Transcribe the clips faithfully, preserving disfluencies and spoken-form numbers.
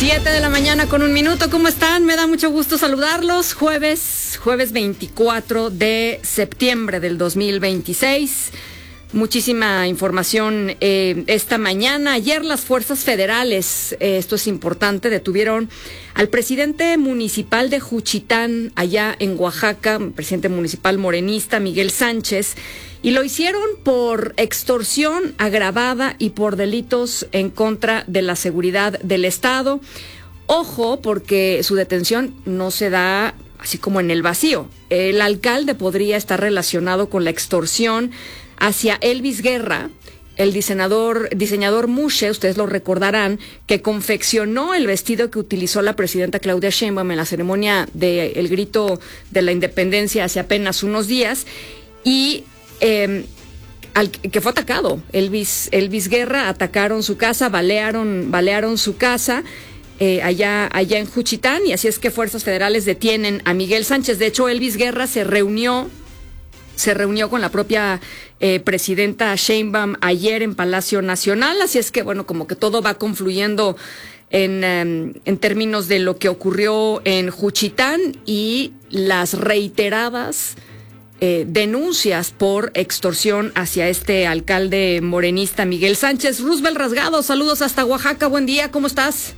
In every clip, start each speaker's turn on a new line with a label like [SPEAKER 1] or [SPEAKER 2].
[SPEAKER 1] Siete de la mañana con un minuto. ¿Cómo están? Me da mucho gusto saludarlos. Jueves, jueves veinticuatro de septiembre del dos mil veintiséis. Muchísima información eh, esta mañana. Ayer las fuerzas federales, eh, esto es importante, detuvieron al presidente municipal de Juchitán, allá en Oaxaca, presidente municipal morenista, Miguel Sánchez, y lo hicieron por extorsión agravada y por delitos en contra de la seguridad del Estado. Ojo, porque su detención no se da así como en el vacío. El alcalde podría estar relacionado con la extorsión hacia Elvis Guerra, el diseñador, diseñador Mushe, ustedes lo recordarán, que confeccionó el vestido que utilizó la presidenta Claudia Sheinbaum en la ceremonia del grito de la independencia hace apenas unos días, y eh, al, que fue atacado. Elvis, Elvis Guerra, atacaron su casa, balearon, balearon su casa, Eh, allá, allá en Juchitán, y así es que fuerzas federales detienen a Miguel Sánchez. De hecho, Elvis Guerra se reunió, se reunió con la propia eh, presidenta Sheinbaum ayer en Palacio Nacional, así es que, bueno, como que todo va confluyendo en, um, en términos de lo que ocurrió en Juchitán y las reiteradas eh, denuncias por extorsión hacia este alcalde morenista Miguel Sánchez. Roosevelt Rasgado, saludos hasta Oaxaca, buen día, ¿cómo estás?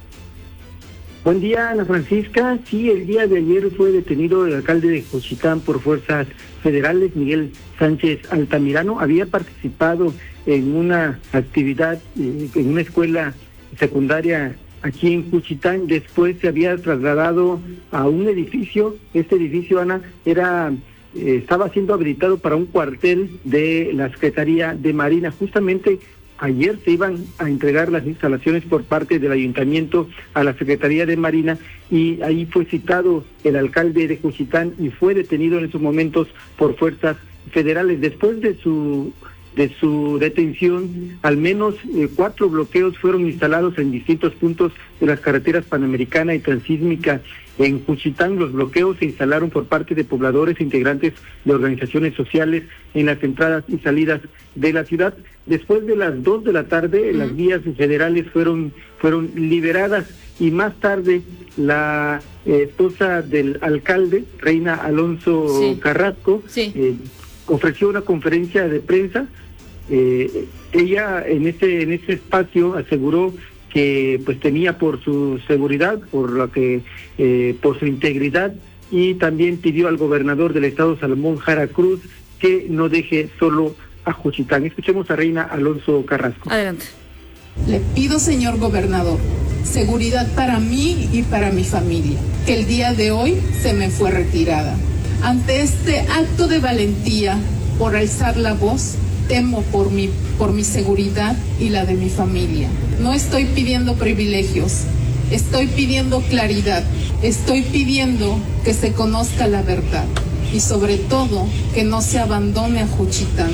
[SPEAKER 2] Buen día, Ana Francisca. Sí, el día de ayer fue detenido el alcalde de Juchitán por fuerzas federales, Miguel Sánchez Altamirano. Había participado en una actividad eh, en una escuela secundaria aquí en Juchitán. Después se había trasladado a un edificio. Este edificio, Ana, era eh, estaba siendo habilitado para un cuartel de la Secretaría de Marina. Justamente ayer se iban a entregar las instalaciones por parte del ayuntamiento a la Secretaría de Marina, y ahí fue citado el alcalde de Juchitán y fue detenido en esos momentos por fuerzas federales. Después de su de su detención, al menos eh, cuatro bloqueos fueron instalados en distintos puntos de las carreteras Panamericana y Transísmica en Juchitán. Los bloqueos se instalaron por parte de pobladores e integrantes de organizaciones sociales en las entradas y salidas de la ciudad. Después de las dos de la tarde, uh-huh. las vías federales fueron fueron liberadas, y más tarde la eh, esposa del alcalde, Reina Alonso sí. Carrasco, sí. Eh, ofreció una conferencia de prensa. Eh, ella en ese en ese espacio aseguró que pues temía por su seguridad, por lo que eh, por su integridad, y también pidió al gobernador del estado, Salomón Jara Cruz, que no deje solo a Juchitán. Escuchemos a Reina Alonso Carrasco.
[SPEAKER 1] Adelante.
[SPEAKER 3] Le pido, señor gobernador, seguridad para mí y para mi familia, que el día de hoy se me fue retirada. Ante este acto de valentía por alzar la voz, temo por mi, por mi seguridad y la de mi familia. No estoy pidiendo privilegios, estoy pidiendo claridad, estoy pidiendo que se conozca la verdad y sobre todo que no se abandone a Juchitán.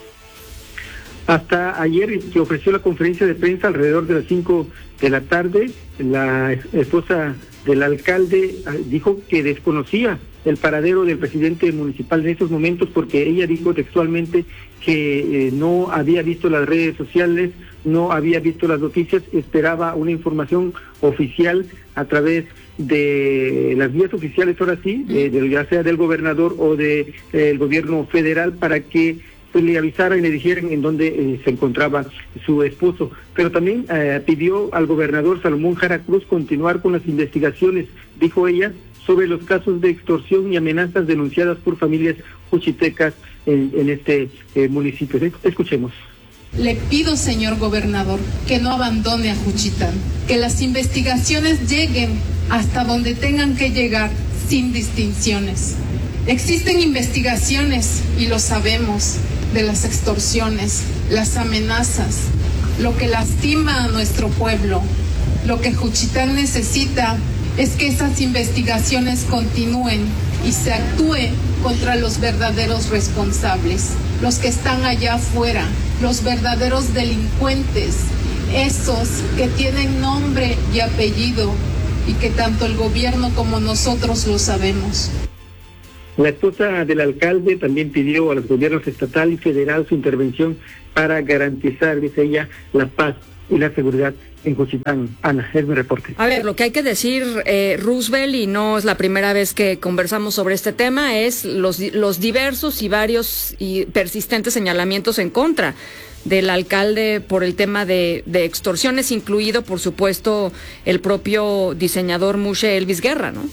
[SPEAKER 2] Hasta ayer, que ofreció la conferencia de prensa alrededor de las cinco de la tarde, la esposa del alcalde dijo que desconocía el paradero del presidente municipal en estos momentos, porque ella dijo textualmente que eh, no había visto las redes sociales, no había visto las noticias, esperaba una información oficial a través de las vías oficiales, ahora sí, de, de, ya sea del gobernador o del de, eh, gobierno federal, para que pues le avisaran y le dijeran en dónde eh, se encontraba su esposo. Pero también eh, pidió al gobernador Salomón Jara Cruz continuar con las investigaciones, dijo ella, sobre los casos de extorsión y amenazas denunciadas por familias juchitecas en, en este eh, municipio. Escuchemos.
[SPEAKER 3] Le pido, señor gobernador, que no abandone a Juchitán, que las investigaciones lleguen hasta donde tengan que llegar, sin distinciones. Existen investigaciones, y lo sabemos, de las extorsiones, las amenazas, lo que lastima a nuestro pueblo. Lo que Juchitán necesita es que esas investigaciones continúen y se actúe contra los verdaderos responsables, los que están allá afuera, los verdaderos delincuentes, esos que tienen nombre y apellido y que tanto el gobierno como nosotros lo sabemos.
[SPEAKER 2] La esposa del alcalde también pidió a los gobiernos estatal y federal su intervención para garantizar, dice ella, la paz y la seguridad en Juchitán. Ana, es mi reporte.
[SPEAKER 1] A ver, lo que hay que decir, eh, Roosevelt, y no es la primera vez que conversamos sobre este tema, es los, los diversos y varios y persistentes señalamientos en contra del alcalde por el tema de, de extorsiones, incluido, por supuesto, el propio diseñador Moshe Elvis Guerra, ¿no?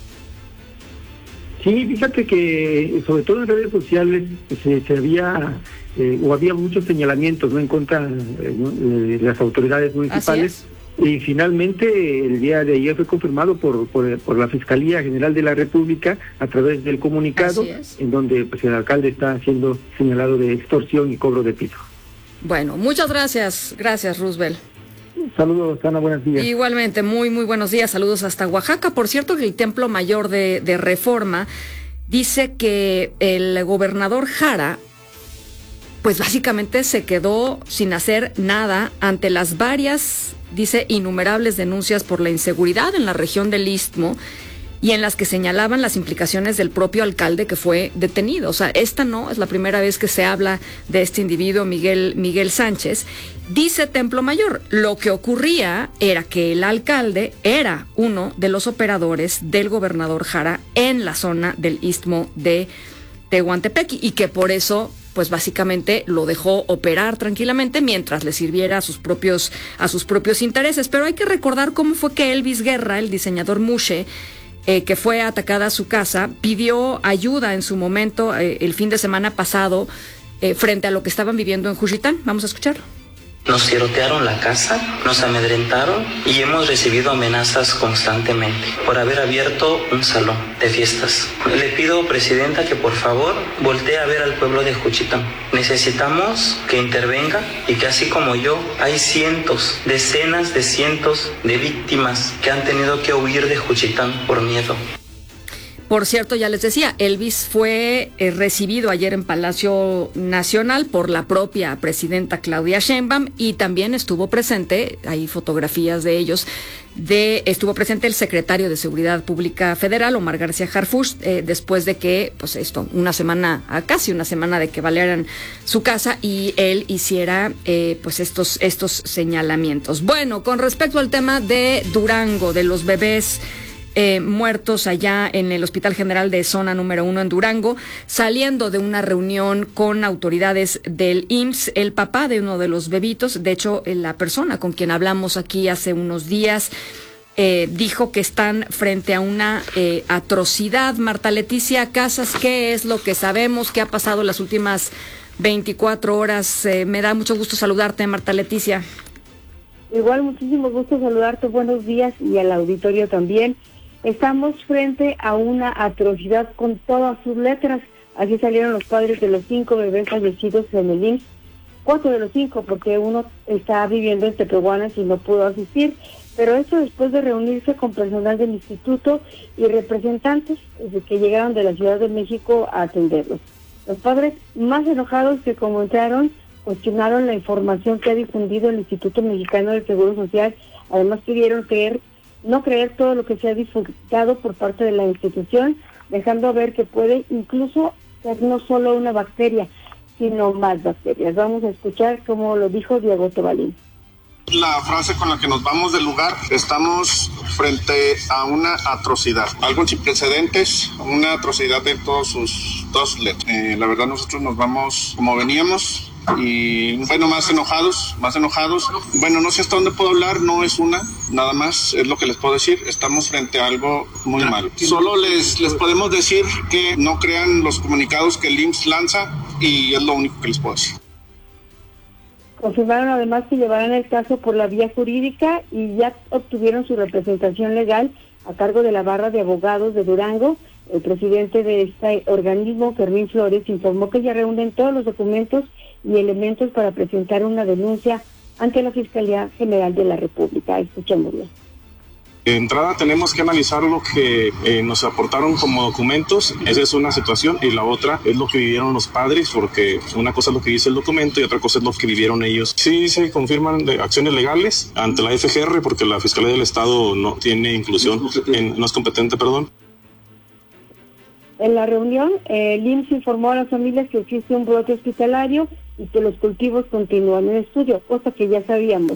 [SPEAKER 2] Sí, fíjate que sobre todo en redes sociales se, se había eh, o había muchos señalamientos, ¿no?, en contra eh, ¿no? de las autoridades municipales. Y finalmente el día de ayer fue confirmado por, por por la Fiscalía General de la República a través del comunicado en donde pues el alcalde está siendo señalado de extorsión y cobro de piso.
[SPEAKER 1] Bueno, muchas gracias, gracias Roosevelt.
[SPEAKER 2] Saludos, Ana, buenos días.
[SPEAKER 1] Igualmente, muy, muy buenos días, saludos hasta Oaxaca. Por cierto, que el Templo Mayor de, de Reforma dice que el gobernador Jara, pues básicamente se quedó sin hacer nada ante las varias, dice, innumerables denuncias por la inseguridad en la región del Istmo, y en las que señalaban las implicaciones del propio alcalde que fue detenido. O sea, esta no es la primera vez que se habla de este individuo, Miguel, Miguel Sánchez. Dice Templo Mayor, lo que ocurría era que el alcalde era uno de los operadores del gobernador Jara en la zona del Istmo de Tehuantepec, y que por eso pues básicamente lo dejó operar tranquilamente mientras le sirviera a sus propios, a sus propios intereses. Pero hay que recordar cómo fue que Elvis Guerra, el diseñador Moshe, Eh, que fue atacada a su casa, pidió ayuda en su momento eh, el fin de semana pasado eh, frente a lo que estaban viviendo en Juchitán. Vamos a escucharlo.
[SPEAKER 4] Nos tirotearon la casa, nos amedrentaron y hemos recibido amenazas constantemente por haber abierto un salón de fiestas. Le pido, presidenta, que por favor voltee a ver al pueblo de Juchitán. Necesitamos que intervenga y que así como yo, hay cientos, decenas de cientos de víctimas que han tenido que huir de Juchitán por miedo.
[SPEAKER 1] Por cierto, ya les decía, Elvis fue eh, recibido ayer en Palacio Nacional por la propia presidenta Claudia Sheinbaum, y también estuvo presente, hay fotografías de ellos, de estuvo presente el secretario de Seguridad Pública Federal, Omar García Harfuch, eh, después de que, pues esto, una semana, a casi una semana de que balearan su casa y él hiciera eh, pues estos, estos señalamientos. Bueno, con respecto al tema de Durango, de los bebés Eh, muertos allá en el Hospital General de Zona Número Uno en Durango, saliendo de una reunión con autoridades del I M S S, el papá de uno de los bebitos, de hecho la persona con quien hablamos aquí hace unos días, eh, dijo que están frente a una eh, atrocidad. Marta Leticia Casas, ¿qué es lo que sabemos? ¿Qué ha pasado en las últimas veinticuatro horas? Eh, me da mucho gusto saludarte, Marta Leticia.
[SPEAKER 5] Igual, muchísimo gusto saludarte, buenos días, y al auditorio también. Estamos frente a una atrocidad con todas sus letras. Así salieron los padres de los cinco bebés fallecidos en el I M S S. Cuatro de los cinco, porque uno está viviendo en Tepehuanas y no pudo asistir. Pero esto después de reunirse con personal del instituto y representantes que llegaron de la Ciudad de México a atenderlos. Los padres, más enojados que como entraron, cuestionaron la información que ha difundido el Instituto Mexicano del Seguro Social. Además pidieron creer no creer todo lo que se ha divulgado por parte de la institución, dejando ver que puede incluso ser no solo una bacteria, sino más bacterias. Vamos a escuchar cómo lo dijo Diego Tobalín.
[SPEAKER 6] La frase con la que nos vamos del lugar: estamos frente a una atrocidad, algo sin precedentes, una atrocidad de todos sus, todas sus letras. Eh, la verdad, nosotros nos vamos como veníamos, y bueno, más enojados, más enojados. Bueno, no sé hasta dónde puedo hablar, no es una, nada más es lo que les puedo decir. Estamos frente a algo muy malo. Solo les, les podemos decir que no crean los comunicados que el I M S S lanza, y es lo único que les puedo decir.
[SPEAKER 5] Confirmaron además que llevarán el caso por la vía jurídica y ya obtuvieron su representación legal a cargo de la barra de abogados de Durango. El presidente de este organismo, Fermín Flores, informó que ya reúnen todos los documentos y elementos para presentar una denuncia ante la Fiscalía General de la República. Escuchémoslo.
[SPEAKER 6] De entrada tenemos que analizar lo que eh, nos aportaron como documentos. Esa es una situación, y la otra es lo que vivieron los padres, porque una cosa es lo que dice el documento y otra cosa es lo que vivieron ellos. Sí se confirman de acciones legales ante la F G R, porque la Fiscalía del Estado no tiene inclusión, en, no es competente, perdón.
[SPEAKER 5] En la reunión, eh, el I M S S informó a las familias que existe un brote hospitalario y que los cultivos continúan en estudio, cosa que ya sabíamos.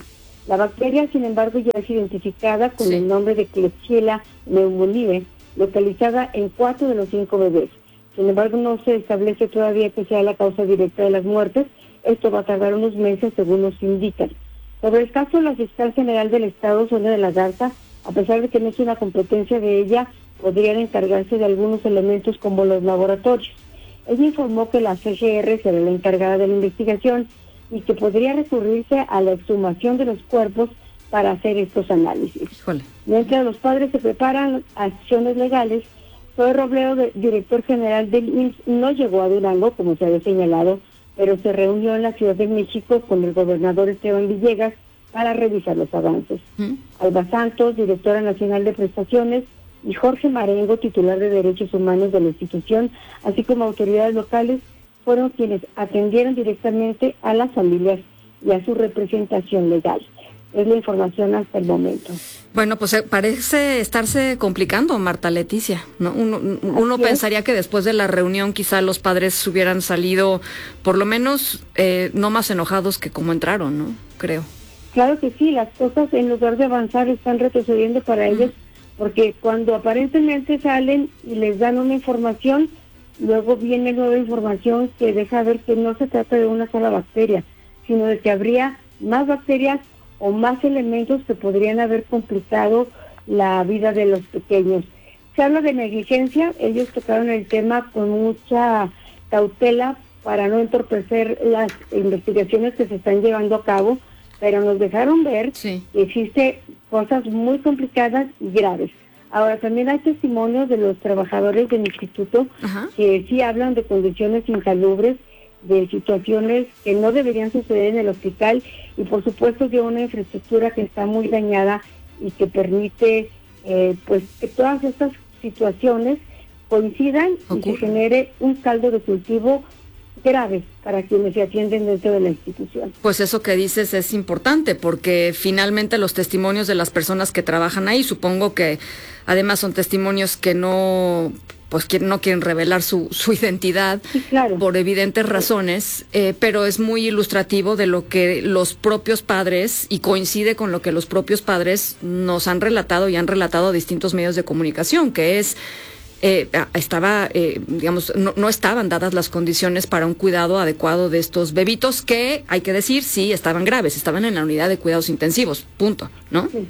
[SPEAKER 5] La bacteria, sin embargo, ya es identificada con
[SPEAKER 1] sí.
[SPEAKER 5] el nombre de Klebsiella pneumoniae, localizada en cuatro de los cinco bebés. Sin embargo, no se establece todavía que sea la causa directa de las muertes. Esto va a tardar unos meses, según nos indican. Sobre el caso, la fiscal general del Estado, Sonia de la Garza, a pesar de que no es una competencia de ella, podrían encargarse de algunos elementos como los laboratorios. Ella informó que la C G R será la encargada de la investigación y que podría recurrirse a la exhumación de los cuerpos para hacer estos análisis.
[SPEAKER 1] Híjole.
[SPEAKER 5] Mientras los padres se preparan acciones legales, Zoe Robledo, de, director general del I M S S, no llegó a Durango, como se había señalado, pero se reunió en la Ciudad de México con el gobernador Esteban Villegas para revisar los avances. ¿Mm? Alba Santos, directora nacional de prestaciones, y Jorge Marengo, titular de Derechos Humanos de la institución, así como autoridades locales, fueron quienes atendieron directamente a las familias y a su representación legal. Es la información hasta el momento.
[SPEAKER 1] Bueno, pues parece estarse complicando, Marta Leticia, ¿no? Uno, uno pensaría que después de la reunión quizá los padres hubieran salido, por lo menos, eh, no más enojados que como entraron, ¿no? Creo.
[SPEAKER 5] Claro que sí, las cosas en lugar de avanzar están retrocediendo para uh-huh. ellos, porque cuando aparentemente salen y les dan una información, luego viene nueva información que deja ver que no se trata de una sola bacteria, sino de que habría más bacterias o más elementos que podrían haber complicado la vida de los pequeños. Se habla de negligencia, ellos tocaron el tema con mucha cautela para no entorpecer las investigaciones que se están llevando a cabo, pero nos dejaron ver sí. que existe cosas muy complicadas y graves. Ahora, también hay testimonios de los trabajadores del instituto Ajá. que sí hablan de condiciones insalubres, de situaciones que no deberían suceder en el hospital y por supuesto de una infraestructura que está muy dañada y que permite eh, pues que todas estas situaciones coincidan Ocurre. y se genere un caldo de cultivo grave para quienes se atienden dentro de la institución.
[SPEAKER 1] Pues eso que dices es importante porque finalmente los testimonios de las personas que trabajan ahí, supongo que además son testimonios que no pues que no quieren revelar su, su identidad
[SPEAKER 5] sí, claro.
[SPEAKER 1] por evidentes razones, eh, pero es muy ilustrativo de lo que los propios padres, y coincide con lo que los propios padres nos han relatado y han relatado a distintos medios de comunicación, que es Eh, estaba, eh, digamos, no, no estaban dadas las condiciones para un cuidado adecuado de estos bebitos que, hay que decir, sí, estaban graves, estaban en la unidad de cuidados intensivos, punto, ¿no?
[SPEAKER 5] Sí,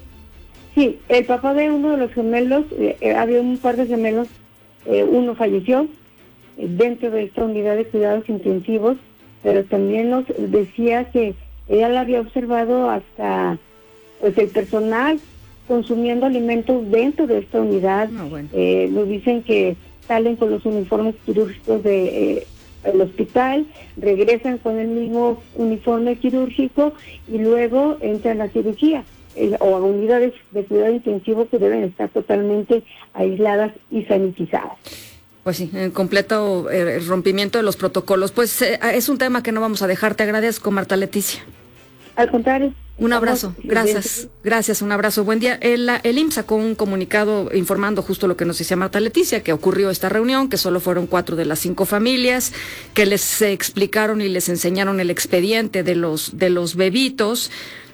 [SPEAKER 5] sí el papá de uno de los gemelos, eh, había un par de gemelos, eh, uno falleció eh, dentro de esta unidad de cuidados intensivos, pero también nos decía que ella la había observado hasta, pues, el personal consumiendo alimentos dentro de esta unidad.
[SPEAKER 1] Oh, bueno.
[SPEAKER 5] eh, nos dicen que salen con los uniformes quirúrgicos de eh, el hospital, regresan con el mismo uniforme quirúrgico y luego entran a cirugía eh, o a unidades de cuidado intensivo que deben estar totalmente aisladas y sanitizadas.
[SPEAKER 1] Pues sí, en completo eh, rompimiento de los protocolos. Pues eh, es un tema que no vamos a dejar. Te agradezco, Marta Leticia.
[SPEAKER 5] Al contrario.
[SPEAKER 1] Un abrazo, gracias, gracias, un abrazo, buen día. El, el I M S S sacó un comunicado informando justo lo que nos decía Marta Leticia, que ocurrió esta reunión, que solo fueron cuatro de las cinco familias, que les explicaron y les enseñaron el expediente de los, de los bebitos.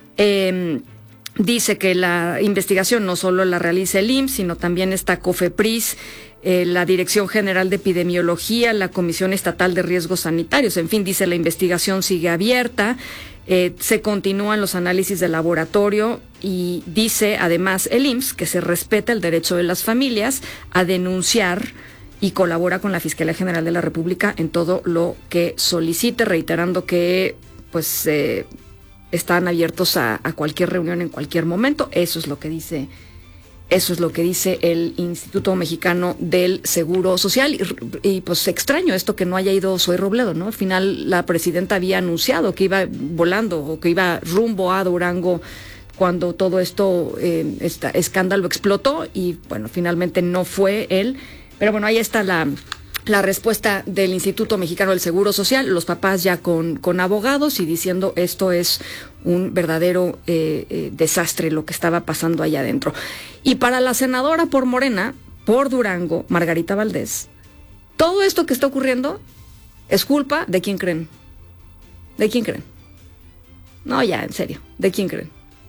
[SPEAKER 1] Eh, dice que la investigación no solo la realiza el I M S S, sino también está COFEPRIS, Eh, la Dirección General de Epidemiología, la Comisión Estatal de Riesgos Sanitarios. En fin, dice la investigación sigue abierta, eh, se continúan los análisis de laboratorio y dice además el I M S S que se respeta el derecho de las familias a denunciar y colabora con la Fiscalía General de la República en todo lo que solicite, reiterando que pues eh, están abiertos a, a cualquier reunión en cualquier momento. Eso es lo que dice Eso es lo que dice el Instituto Mexicano del Seguro Social. Y, y pues extraño esto que no haya ido Zoe Robledo, ¿no? Al final la presidenta había anunciado que iba volando o que iba rumbo a Durango cuando todo esto, eh, este escándalo explotó y bueno, finalmente no fue él. Pero bueno, ahí está la... La respuesta del Instituto Mexicano del Seguro Social, los papás ya con, con abogados y diciendo esto es un verdadero eh, eh, desastre lo que estaba pasando allá adentro. Y para la senadora por Morena, por Durango, Margarita Valdés, todo esto que está ocurriendo es culpa de quién creen. ¿De quién creen? No, ya, en serio. ¿De quién creen?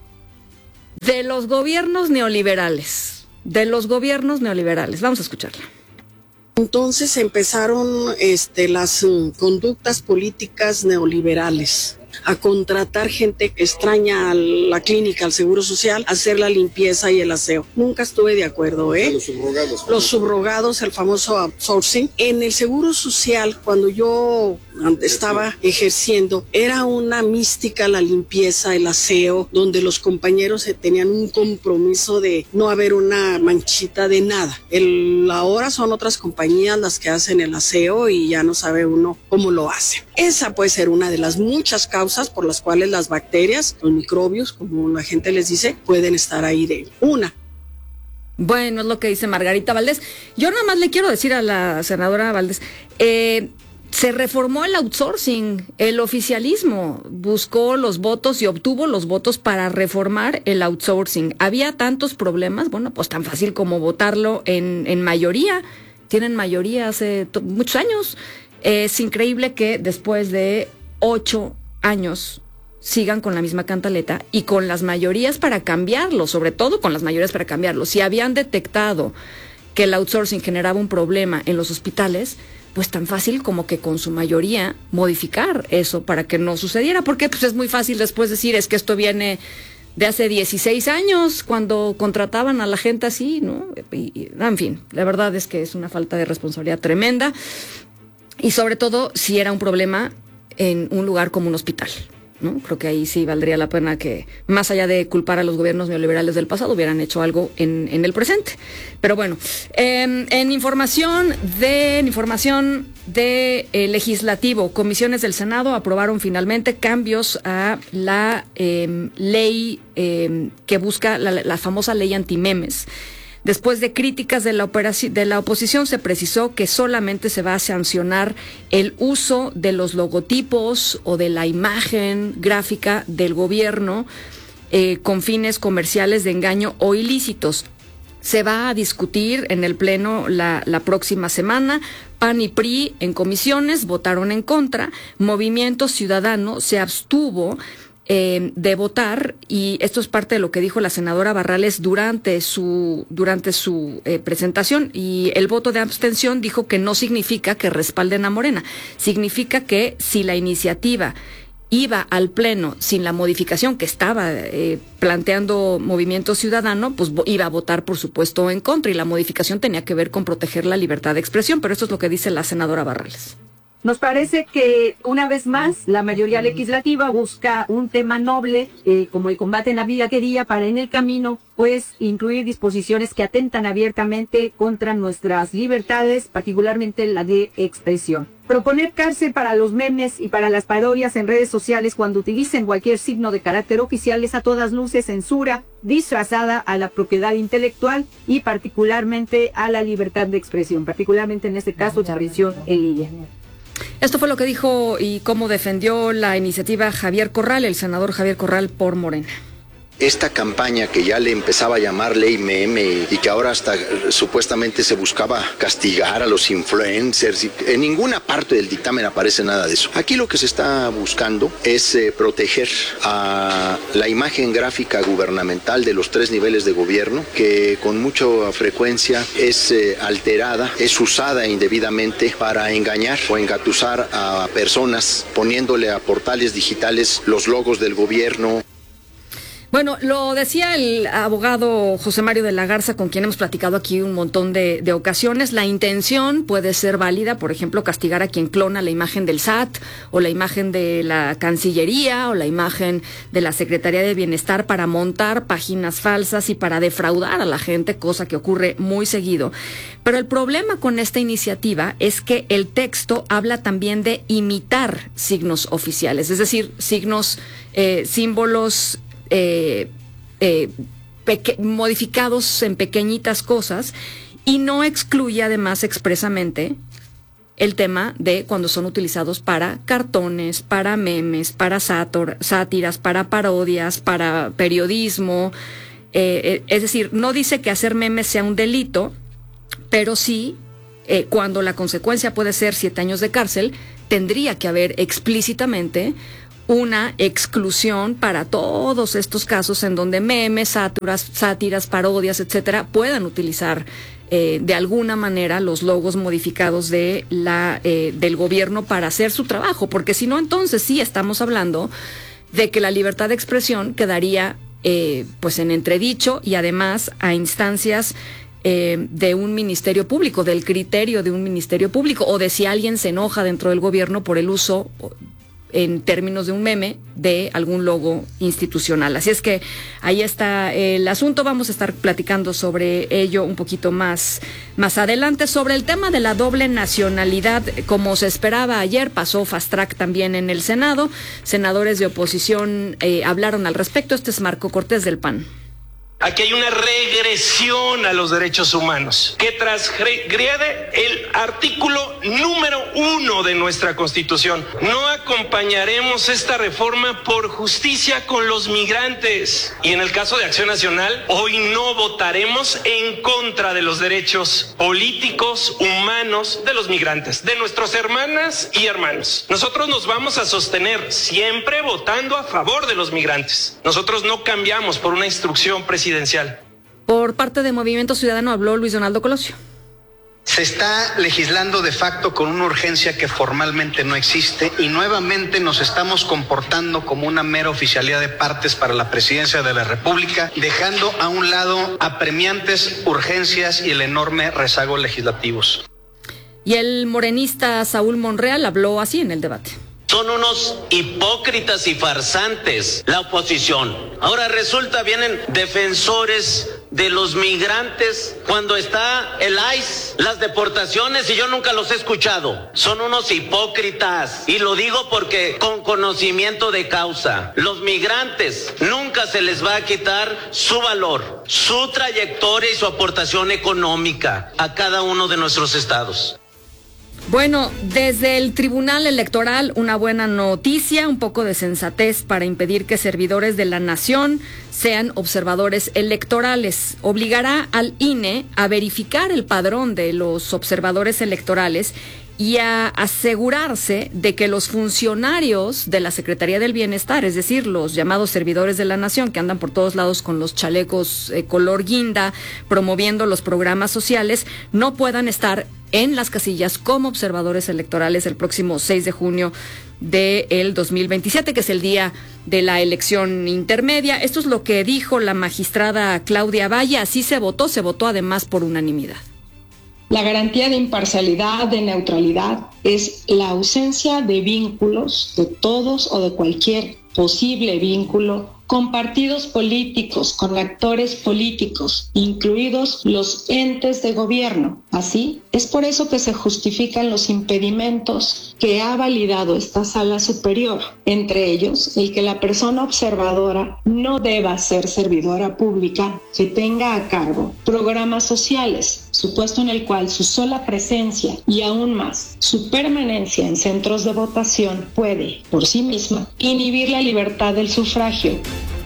[SPEAKER 1] De los gobiernos neoliberales. De los gobiernos neoliberales. Vamos a escucharla.
[SPEAKER 7] Entonces empezaron este, las uh, conductas políticas neoliberales, a contratar gente extraña a la clínica, al Seguro Social, a hacer la limpieza y el aseo. Nunca estuve de acuerdo, ¿eh? Los subrogados. Los subrogados, el famoso outsourcing. En el Seguro Social, cuando yo estaba ejerciendo, era una mística la limpieza, el aseo, donde los compañeros tenían un compromiso de no haber una manchita de nada. El, ahora son otras compañías las que hacen el aseo y ya no sabe uno cómo lo hacen. Esa puede ser una de las muchas causas por las cuales las bacterias, los microbios, como la gente les dice, pueden estar ahí de una.
[SPEAKER 1] Bueno, es lo que dice Margarita Valdés. Yo nada más le quiero decir a la senadora Valdés, eh, se reformó el outsourcing, el oficialismo buscó los votos y obtuvo los votos para reformar el outsourcing. Había tantos problemas, bueno, pues tan fácil como votarlo en, en mayoría. Tienen mayoría hace to- muchos años. Es increíble que después de ocho años sigan con la misma cantaleta y con las mayorías para cambiarlo, sobre todo con las mayorías para cambiarlo. Si habían detectado que el outsourcing generaba un problema en los hospitales, pues tan fácil como que con su mayoría modificar eso para que no sucediera, porque pues es muy fácil después decir, es que esto viene de hace dieciséis años, cuando contrataban a la gente así, ¿no? Y, y, en fin, la verdad es que es una falta de responsabilidad tremenda, y sobre todo si era un problema en un lugar como un hospital, ¿no? Creo que ahí sí valdría la pena que, más allá de culpar a los gobiernos neoliberales del pasado, hubieran hecho algo en, en el presente. Pero bueno, eh, en información de en información de eh, legislativo, comisiones del Senado aprobaron finalmente cambios a la eh, ley eh, que busca la, la famosa ley antimemes. Después de críticas de la, operaci- de la oposición, se precisó que solamente se va a sancionar el uso de los logotipos o de la imagen gráfica del gobierno eh, con fines comerciales de engaño o ilícitos. Se va a discutir en el Pleno la, la próxima semana. P A N y P R I en comisiones votaron en contra. Movimiento Ciudadano se abstuvo Eh, de votar, y esto es parte de lo que dijo la senadora Barrales durante su durante su eh, presentación, y el voto de abstención dijo que no significa que respalden a Morena, significa que si la iniciativa iba al Pleno sin la modificación que estaba eh, planteando Movimiento Ciudadano, pues iba a votar por supuesto en contra, y la modificación tenía que ver con proteger la libertad de expresión, pero esto es lo que dice la senadora Barrales.
[SPEAKER 8] Nos parece que, una vez más, la mayoría legislativa busca un tema noble, eh, como el combate en la piratería, para en el camino, pues, incluir disposiciones que atentan abiertamente contra nuestras libertades, particularmente la de expresión. Proponer cárcel para los memes y para las parodias en redes sociales cuando utilicen cualquier signo de carácter oficial es a todas luces censura disfrazada a la propiedad intelectual y particularmente a la libertad de expresión, particularmente en este caso, expresión en línea.
[SPEAKER 1] Esto fue lo que dijo y cómo defendió la iniciativa Javier Corral, el senador Javier Corral por Morena.
[SPEAKER 9] Esta campaña que ya le empezaba a llamar ley meme y que ahora hasta supuestamente se buscaba castigar a los influencers, y en ninguna parte del dictamen aparece nada de eso. Aquí lo que se está buscando es eh, proteger a la imagen gráfica gubernamental de los tres niveles de gobierno, que con mucha frecuencia es eh, alterada, es usada indebidamente para engañar o engatusar a personas, poniéndole a portales digitales los logos del gobierno.
[SPEAKER 1] Bueno, lo decía el abogado José Mario de la Garza, con quien hemos platicado aquí un montón de, de ocasiones. La intención puede ser válida, por ejemplo, castigar a quien clona la imagen del S A T o la imagen de la Cancillería o la imagen de la Secretaría de Bienestar para montar páginas falsas y para defraudar a la gente, cosa que ocurre muy seguido. Pero el problema con esta iniciativa es que el texto habla también de imitar signos oficiales, es decir, signos, eh, símbolos Eh, eh, peque- modificados en pequeñitas cosas, y no excluye además expresamente el tema de cuando son utilizados para cartones, para memes, para sátor, sátiras, para parodias, para periodismo. Eh, eh, es decir, no dice que hacer memes sea un delito, pero sí, eh, cuando la consecuencia puede ser siete años de cárcel, tendría que haber explícitamente una exclusión para todos estos casos en donde memes, sátiras, sátiras, parodias, etcétera, puedan utilizar eh, de alguna manera los logos modificados de la eh, del gobierno para hacer su trabajo, porque si no, entonces sí estamos hablando de que la libertad de expresión quedaría eh, pues en entredicho y además a instancias eh, de un ministerio público, del criterio de un ministerio público, o de si alguien se enoja dentro del gobierno por el uso en términos de un meme de algún logo institucional. Así es que ahí está el asunto. Vamos a estar platicando sobre ello un poquito más, más adelante. Sobre el tema de la doble nacionalidad, como se esperaba ayer, pasó fast track también en el Senado. Senadores de oposición eh, hablaron al respecto. Este es Marco Cortés del P A N.
[SPEAKER 10] Aquí hay una regresión a los derechos humanos que transgrede el artículo número uno de nuestra Constitución. No acompañaremos esta reforma por justicia con los migrantes. Y en el caso de Acción Nacional, hoy no votaremos en contra de los derechos políticos, humanos de los migrantes, de nuestras hermanas y hermanos. Nosotros nos vamos a sostener siempre votando a favor de los migrantes. Nosotros no cambiamos por una instrucción presidencial.
[SPEAKER 1] Por parte de Movimiento Ciudadano habló Luis Donaldo Colosio.
[SPEAKER 11] Se está legislando de facto con una urgencia que formalmente no existe y nuevamente nos estamos comportando como una mera oficialía de partes para la presidencia de la República, dejando a un lado apremiantes urgencias y el enorme rezago legislativos.
[SPEAKER 1] Y el morenista Saúl Monreal habló así en el debate.
[SPEAKER 12] Son unos hipócritas y farsantes la oposición. Ahora resulta vienen defensores de los migrantes cuando está el I C E, las deportaciones, y yo nunca los he escuchado. Son unos hipócritas y lo digo porque con conocimiento de causa. Los migrantes nunca se les va a quitar su valor, su trayectoria y su aportación económica a cada uno de nuestros estados.
[SPEAKER 1] Bueno, desde el Tribunal Electoral, una buena noticia, un poco de sensatez para impedir que servidores de la nación sean observadores electorales. Obligará al I N E a verificar el padrón de los observadores electorales y a asegurarse de que los funcionarios de la Secretaría del Bienestar, es decir, los llamados servidores de la nación que andan por todos lados con los chalecos eh, color guinda, promoviendo los programas sociales, no puedan estar en las casillas como observadores electorales el próximo seis de junio del dos mil veintisiete, que es el día de la elección intermedia. Esto es lo que dijo la magistrada Claudia Valle. Así se votó, se votó además por unanimidad.
[SPEAKER 13] La garantía de imparcialidad, de neutralidad, es la ausencia de vínculos de todos o de cualquier posible vínculo con partidos políticos, con actores políticos, incluidos los entes de gobierno. Así, es por eso que se justifican los impedimentos que ha validado esta sala superior, entre ellos el que la persona observadora no deba ser servidora pública que tenga a cargo programas sociales, supuesto en el cual su sola presencia y aún más su permanencia en centros de votación puede, por sí misma, inhibir la libertad del sufragio.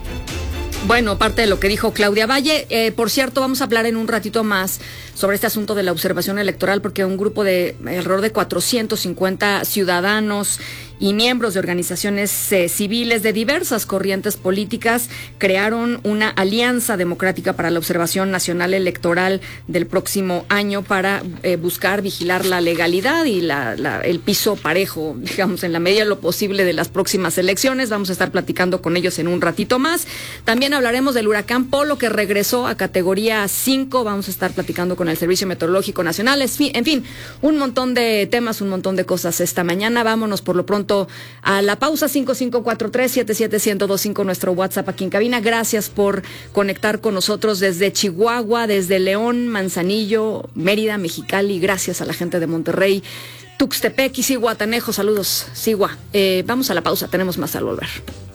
[SPEAKER 1] Bueno, parte de lo que dijo Claudia Valle. Eh, por cierto, vamos a hablar en un ratito más sobre este asunto de la observación electoral, porque un grupo de alrededor de cuatrocientos cincuenta ciudadanos y miembros de organizaciones eh, civiles de diversas corrientes políticas crearon una alianza democrática para la observación nacional electoral del próximo año para eh, buscar vigilar la legalidad y la, la, el piso parejo, digamos, en la medida de lo posible de las próximas elecciones. Vamos a estar platicando con ellos en un ratito más. También hablaremos del huracán Polo, que regresó a categoría cinco. Vamos a estar platicando con el Servicio Meteorológico Nacional. En fin, un montón de temas, un montón de cosas esta mañana. Vámonos por lo pronto a la pausa. Cinco cinco cuatro tres, siete siete cero cero dos cinco, nuestro WhatsApp aquí en cabina. Gracias por conectar con nosotros desde Chihuahua, desde León, Manzanillo, Mérida, Mexicali. Gracias a la gente de Monterrey, Tuxtepec y Zihuatanejo. Saludos, Zihua. Eh, vamos a la pausa, tenemos más al volver.